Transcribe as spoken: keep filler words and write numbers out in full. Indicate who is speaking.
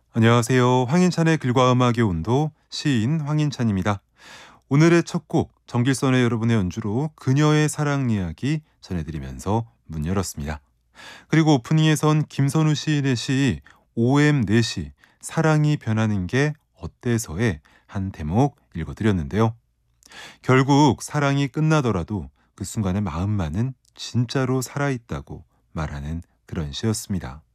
Speaker 1: 안녕하세요. 황인찬의 글과 음악의 온도 시인 황인찬입니다. 오늘의 첫 곡 정길선의 여러분의 연주로 그녀의 사랑 이야기 전해드리면서 문 열었습니다. 그리고 오프닝에선 김선우 시인의 시 오엠 네 시 사랑이 변하는 게 어때서의 한 대목 읽어드렸는데요. 결국 사랑이 끝나더라도 그 순간의 마음만은 진짜로 살아있다고 말하는 그런 시였습니다.